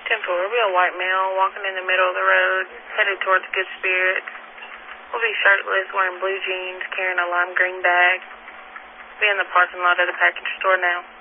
10-4, we'll be a white male walking in the middle of the road, headed towards Good Spirits. We'll be shirtless, wearing blue jeans, carrying a lime green bag. Be in the parking lot of the package store now.